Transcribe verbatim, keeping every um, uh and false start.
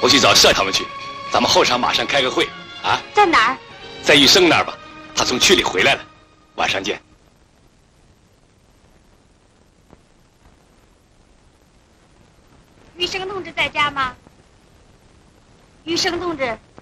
我去找社他们去，咱们后场马上开个会啊。 在哪儿？ 在玉生那儿吧，他从区里回来了，晚上见。 玉生同志在家吗？玉生同志。